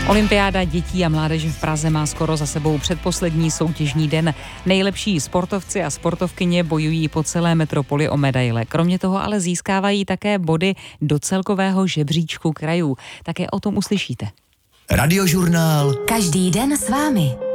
Olympiáda dětí a mládeže v Praze má skoro za sebou předposlední soutěžní den. Nejlepší sportovci a sportovkyně bojují po celé metropoli o medaile. Kromě toho ale získávají také body do celkového žebříčku krajů. Také o tom uslyšíte. Radiožurnál. Každý den s vámi.